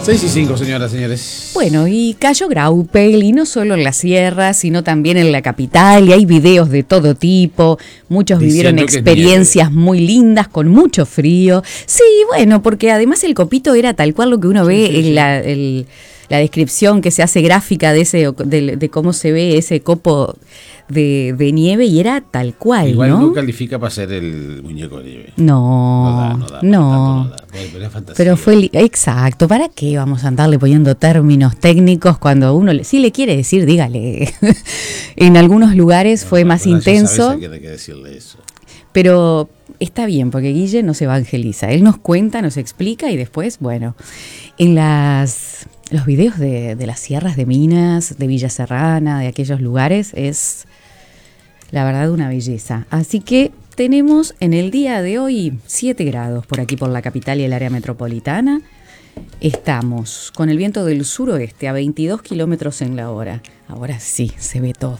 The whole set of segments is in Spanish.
6:05, señoras y señores. Bueno, y cayó Graupel, y no solo en la sierra, sino también en la capital, y hay videos de todo tipo. Muchos vivieron experiencias muy lindas, con mucho frío. Sí, bueno, porque además el copito era tal cual lo que uno ve en la descripción que se hace gráfica de cómo se ve ese copo de nieve, y era tal cual, igual ¿no? no califica para ser el muñeco de nieve. No. Pero es fantasía. Pero fue exacto. ¿Para qué vamos a andarle poniendo términos técnicos cuando uno si le quiere decir, dígale? En algunos lugares fue más intenso. Hay que decirle eso. Pero está bien, porque Guille nos evangeliza. Él nos cuenta, nos explica, y después, bueno, en los videos de las sierras de Minas, de Villa Serrana, de aquellos lugares, es la verdad una belleza. Así que tenemos en el día de hoy 7 grados por aquí, por la capital y el área metropolitana. Estamos con el viento del suroeste a 22 kilómetros en la hora. Ahora sí, se ve todo.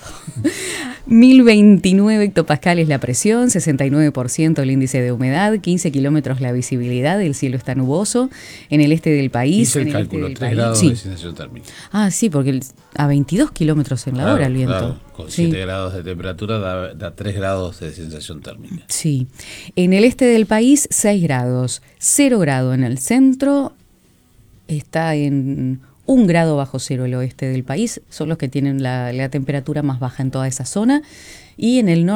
1029 hectopascales la presión, 69% el índice de humedad, 15 kilómetros la visibilidad, el cielo está nuboso en el este del país. Hice el cálculo, 3 grados de sensación térmica. Ah, sí, porque a 22 kilómetros en la hora el viento. Claro, con 7 grados de temperatura da 3 grados de sensación térmica. Sí. En el este del país, 6 grados. 0 grado en el centro. Está en 1 grado bajo cero el oeste del país. Son los que tienen la temperatura más baja en toda esa zona. Y en el norte